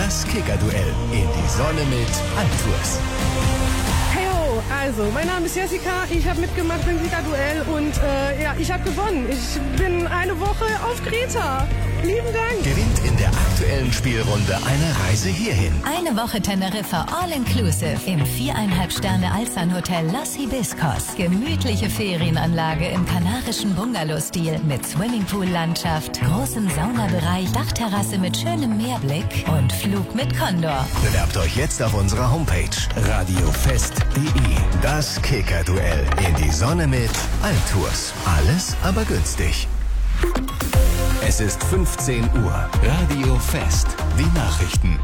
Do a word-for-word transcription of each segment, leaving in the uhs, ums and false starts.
Das Kicker-Duell in die Sonne mit Altours. Heyo, also, mein Name ist Jessica, ich habe mitgemacht beim Kicker-Duell und äh, ja, ich habe gewonnen. Ich bin eine Woche auf Kreta. Lieben Dank. Gewinnt in der aktuellen Spielrunde eine Reise hierhin. Eine Woche Teneriffa All-Inclusive im viereinhalb Sterne Alsan-Hotel Los Hibiscos. Gemütliche Ferienanlage im kanarischen Bungalow-Stil mit Swimmingpool-Landschaft, großem Saunabereich, Dachterrasse mit schönem Meerblick und Flug mit Condor. Bewerbt euch jetzt auf unserer Homepage radiofest punkt de. Das Kicker-Duell in die Sonne mit Altours. Alles aber günstig. Es ist fünfzehn Uhr. Radio Fest. Die Nachrichten.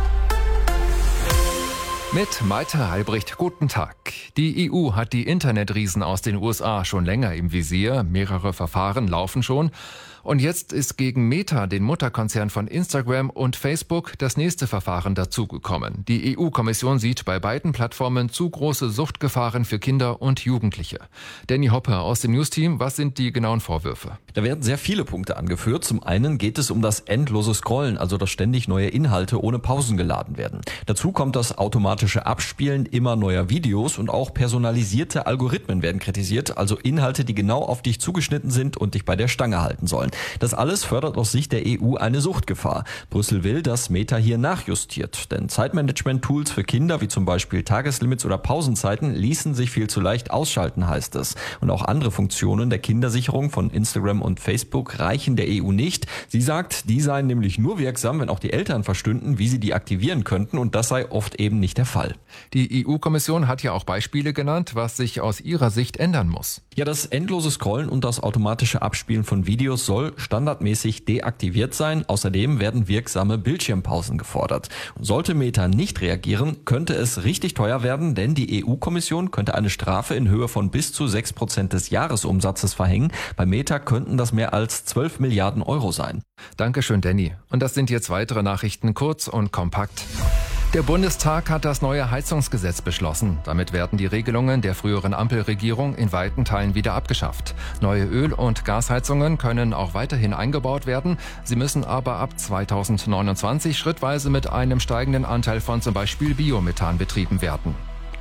Mit Malte Albrecht, guten Tag. Die E U hat die Internetriesen aus den U S A schon länger im Visier. Mehrere Verfahren laufen schon. Und jetzt ist gegen Meta, den Mutterkonzern von Instagram und Facebook, das nächste Verfahren dazugekommen. Die E U-Kommission sieht bei beiden Plattformen zu große Suchtgefahren für Kinder und Jugendliche. Danny Hopper aus dem News-Team, was sind die genauen Vorwürfe? Da werden sehr viele Punkte angeführt. Zum einen geht es um das endlose Scrollen, also dass ständig neue Inhalte ohne Pausen geladen werden. Dazu kommt das automatische Abspielen immer neuer Videos und auch personalisierte Algorithmen werden kritisiert, also Inhalte, die genau auf dich zugeschnitten sind und dich bei der Stange halten sollen. Das alles fördert aus Sicht der E U eine Suchtgefahr. Brüssel will, dass Meta hier nachjustiert, denn Zeitmanagement-Tools für Kinder, wie zum Beispiel Tageslimits oder Pausenzeiten, ließen sich viel zu leicht ausschalten, heißt es. Und auch andere Funktionen der Kindersicherung von Instagram und Facebook reichen der E U nicht. Sie sagt, die seien nämlich nur wirksam, wenn auch die Eltern verstünden, wie sie die aktivieren könnten, und das sei oft eben nicht der Fall. Die E U-Kommission hat ja auch Beispiele genannt, was sich aus ihrer Sicht ändern muss. Ja, das endlose Scrollen und das automatische Abspielen von Videos soll standardmäßig deaktiviert sein. Außerdem werden wirksame Bildschirmpausen gefordert. Sollte Meta nicht reagieren, könnte es richtig teuer werden, denn die E U-Kommission könnte eine Strafe in Höhe von bis zu sechs Prozent des Jahresumsatzes verhängen. Bei Meta könnten das mehr als zwölf Milliarden Euro sein. Dankeschön, Danny. Und das sind jetzt weitere Nachrichten, kurz und kompakt. Der Bundestag hat das neue Heizungsgesetz beschlossen. Damit werden die Regelungen der früheren Ampelregierung in weiten Teilen wieder abgeschafft. Neue Öl- und Gasheizungen können auch weiterhin eingebaut werden. Sie müssen aber ab zweitausendneunundzwanzig schrittweise mit einem steigenden Anteil von zum Beispiel Biomethan betrieben werden.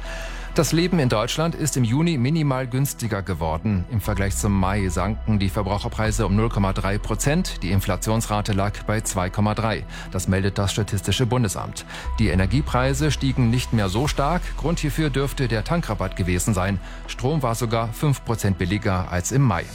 Das Leben in Deutschland ist im Juni minimal günstiger geworden. Im Vergleich zum Mai sanken die Verbraucherpreise um null Komma drei Prozent. Die Inflationsrate lag bei zwei Komma drei. Das meldet das Statistische Bundesamt. Die Energiepreise stiegen nicht mehr so stark. Grund hierfür dürfte der Tankrabatt gewesen sein. Strom war sogar fünf Prozent billiger als im Mai.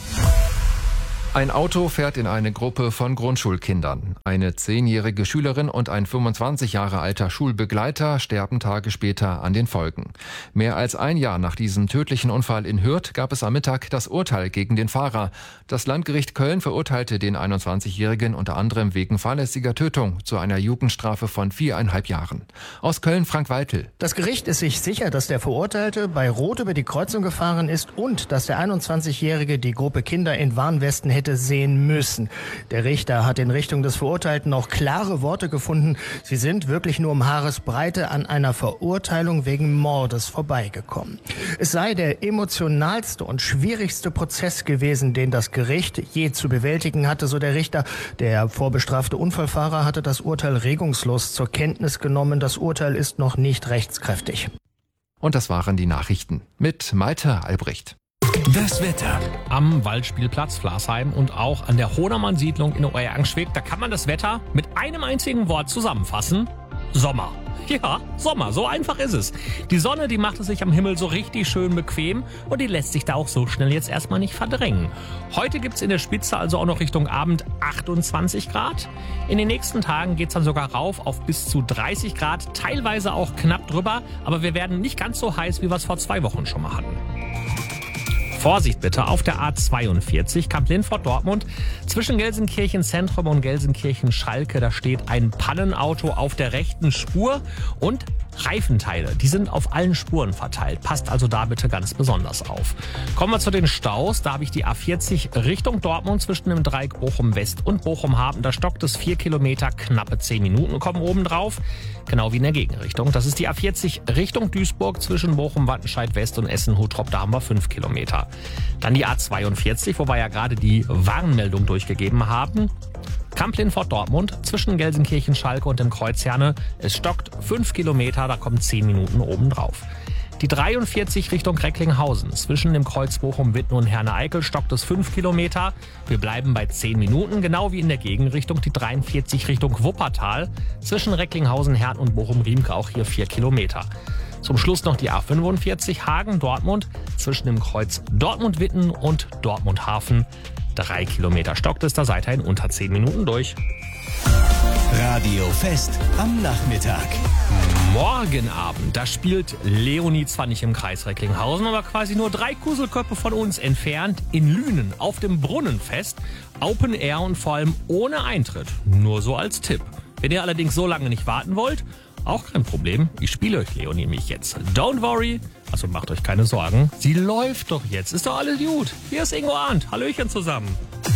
Ein Auto fährt in eine Gruppe von Grundschulkindern. Eine zehnjährige Schülerin und ein fünfundzwanzig Jahre alter Schulbegleiter sterben Tage später an den Folgen. Mehr als ein Jahr nach diesem tödlichen Unfall in Hürth gab es am Mittag das Urteil gegen den Fahrer. Das Landgericht Köln verurteilte den einundzwanzigjährigen unter anderem wegen fahrlässiger Tötung zu einer Jugendstrafe von viereinhalb Jahren. Aus Köln Frank Weitel. Das Gericht ist sich sicher, dass der Verurteilte bei Rot über die Kreuzung gefahren ist und dass der einundzwanzigjährige die Gruppe Kinder in Warnwesten hätte sehen müssen. Der Richter hat in Richtung des Verurteilten auch klare Worte gefunden. Sie sind wirklich nur um Haaresbreite an einer Verurteilung wegen Mordes vorbeigekommen. Es sei der emotionalste und schwierigste Prozess gewesen, den das Gericht je zu bewältigen hatte, so der Richter. Der vorbestrafte Unfallfahrer hatte das Urteil regungslos zur Kenntnis genommen. Das Urteil ist noch nicht rechtskräftig. Und das waren die Nachrichten mit Malte Albrecht. Das Wetter. Am Waldspielplatz Flasheim und auch an der Hodermann-Siedlung in Oer-Angschweg, da kann man das Wetter mit einem einzigen Wort zusammenfassen. Sommer. Ja, Sommer, so einfach ist es. Die Sonne, die macht es sich am Himmel so richtig schön bequem und die lässt sich da auch so schnell jetzt erstmal nicht verdrängen. Heute gibt's in der Spitze also auch noch Richtung Abend achtundzwanzig Grad. In den nächsten Tagen geht's dann sogar rauf auf bis zu dreißig Grad, teilweise auch knapp drüber, aber wir werden nicht ganz so heiß, wie wir es vor zwei Wochen schon mal hatten. Vorsicht bitte auf der A zweiundvierzig Kamp-Lindfort-Dortmund. Zwischen Gelsenkirchen Zentrum und Gelsenkirchen Schalke, da steht ein Pannenauto auf der rechten Spur und Reifenteile, die sind auf allen Spuren verteilt. Passt also da bitte ganz besonders auf. Kommen wir zu den Staus. Da habe ich die A vierzig Richtung Dortmund zwischen dem Dreieck Bochum West und Bochum Hafen. Da stockt es vier Kilometer, knappe zehn Minuten kommen oben drauf. Genau wie in der Gegenrichtung. Das ist die A vierzig Richtung Duisburg zwischen Bochum, Wattenscheid West und Essen-Huttrop. Da haben wir fünf Kilometer. Dann die A zweiundvierzig, wo wir ja gerade die Warnmeldung durchgegeben haben. Kamp-Lindfort Dortmund zwischen Gelsenkirchen, Schalke und dem Kreuz Herne. Es stockt fünf Kilometer, da kommen zehn Minuten obendrauf. Die dreiundvierzig Richtung Recklinghausen. Zwischen dem Kreuz Bochum-Witten und Herne-Eickel stockt es fünf Kilometer. Wir bleiben bei zehn Minuten, genau wie in der Gegenrichtung die dreiundvierzig Richtung Wuppertal. Zwischen Recklinghausen, Herne und Bochum-Riemke auch hier vier Kilometer. Zum Schluss noch die A fünfundvierzig Hagen-Dortmund. Zwischen dem Kreuz Dortmund-Witten und Dortmund-Hafen. Drei Kilometer stockt es, da seid ihr in unter zehn Minuten durch. Radio Fest am Nachmittag. Morgen Abend, da spielt Leonie zwar nicht im Kreis Recklinghausen, aber quasi nur drei Kuselköpfe von uns entfernt in Lünen auf dem Brunnenfest. Open Air und vor allem ohne Eintritt. Nur so als Tipp. Wenn ihr allerdings so lange nicht warten wollt, auch kein Problem. Ich spiele euch Leonie nämlich jetzt. Don't worry. Also macht euch keine Sorgen. Sie läuft doch jetzt. Ist doch alles gut. Hier ist Ingo Arndt. Hallöchen zusammen.